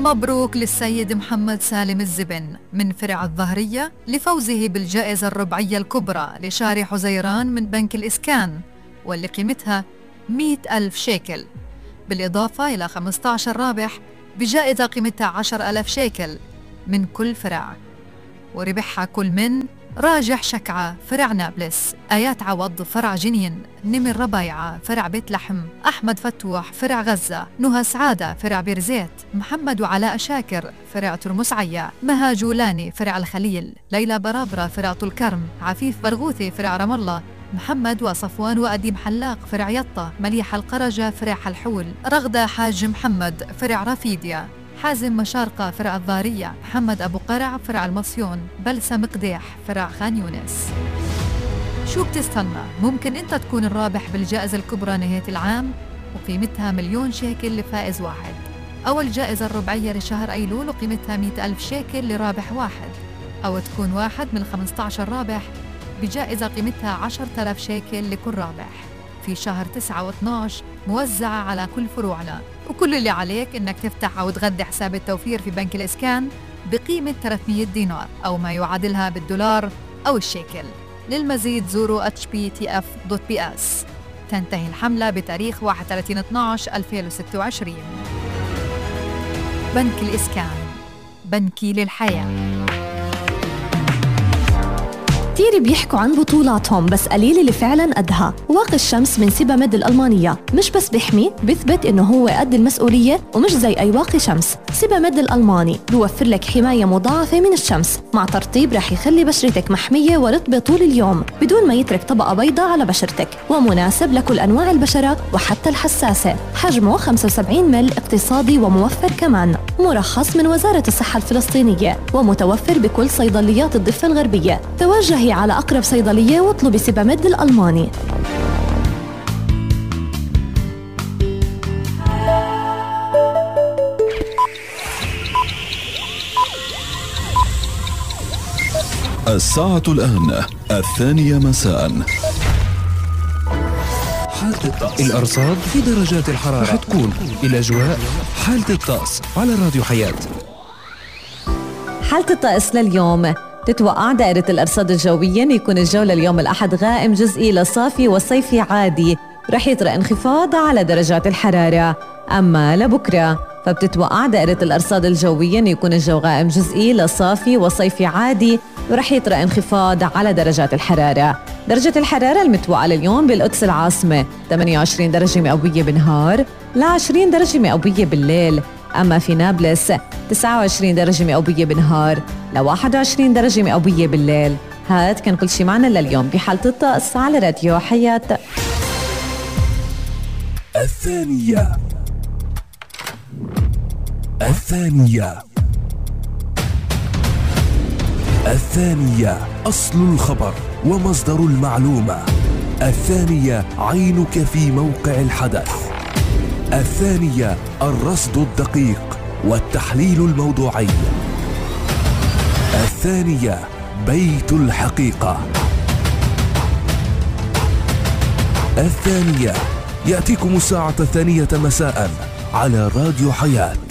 مبروك للسيد محمد سالم الزبن من فرع الظهرية لفوزه بالجائزة الربعية الكبرى لشارع حزيران من بنك الإسكان، واللي قيمتها 100,000 شيكل، بالإضافة إلى 15 رابح بجائزة قيمتها 10,000 شيكل من كل فرع. وربحها كل من راجح شكعة فرع نابلس، آيات عوض فرع جنين، نمر ربايعة فرع بيت لحم، أحمد فتوح فرع غزة، نهى سعادة فرع بيرزيت، محمد وعلاء شاكر فرع ترمس عيا، مها جولاني فرع الخليل، ليلى برابرة فرع طول كرم، عفيف برغوثي فرع رام الله، محمد وصفوان وأديم حلاق فرع يطة، مليحة القرجة فرع حلحول، رغدة حاج محمد فرع رافيديا، حازم مشارقة فرع الضارية، محمد أبو قرع فرع المصيون، بلسم قديح فرع خان يونس. شو بتستنى؟ ممكن أنت تكون الرابح بالجائزة الكبرى نهاية العام وقيمتها 1,000,000 شيكل لفائز واحد، أو الجائزة الربعية لشهر أيلول وقيمتها 100,000 شيكل لرابح واحد، أو تكون واحد من 15 رابح بجائزة قيمتها 10,000 شيكل لكل رابح في شهر 9 و12 موزعة على كل فروعنا. وكل اللي عليك إنك تفتح أو تغذي حساب التوفير في بنك الإسكان بقيمة 300 دينار أو ما يعادلها بالدولار أو الشيكل. للمزيد زوروا hptf.bs. تنتهي الحملة بتاريخ 31/12/2026. بنك الإسكان، بنكي للحياة. كتير بيحكوا عن بطولاتهم بس قليل اللي فعلا قدها. واقي الشمس من سيباميد الألمانية مش بس بيحمي، بيثبت إنه هو قد المسؤولية ومش زي أي واقي شمس. سيباميد الألماني بيوفر لك حماية مضاعفة من الشمس مع ترطيب رح يخلي بشرتك محمية ورطبة طول اليوم بدون ما يترك طبقة بيضاء على بشرتك، ومناسب لكل أنواع البشرة وحتى الحساسة. حجمه 75 مل، اقتصادي وموفر كمان، مرخص من وزارة الصحة الفلسطينية ومتوفر بكل صيدليات الضفة الغربية. توجهي على أقرب صيدلية واطلبي سيباميد الألماني. الساعة الآن 2:00 مساء. حالة الطقس، الأرصاد في درجات الحرارة رح تكون الأجواء. حالة الطقس على راديو حياة. حالة الطقس لليوم تتوقع دائرة الأرصاد الجوية أن يكون الجو لليوم الأحد غائم جزئي لصافي وصيفي عادي، رح يطرأ انخفاض على درجات الحرارة. أما لبكرة فبتتوقع دائرة الأرصاد الجوية أن يكون الجو غائم جزئي لصافي وصيفي عادي، ورح يطرأ انخفاض على درجات الحرارة. درجة الحرارة المتوقعة لليوم بالقدس العاصمة 28 درجة مئوية بالنهار ل 20 درجة مئوية بالليل. أما في نابلس 29 درجة مئوية بالنهار ل 21 درجة مئوية بالليل. هاد كان كل شي معنا لليوم بحالة الطقس على راديو حياة. الثانية أصل الخبر ومصدر المعلومة. الثانية عينك في موقع الحدث. الثانية الرصد الدقيق والتحليل الموضوعي. الثانية بيت الحقيقة. الثانية يأتيكم الساعة 2:00 مساء على راديو حياة.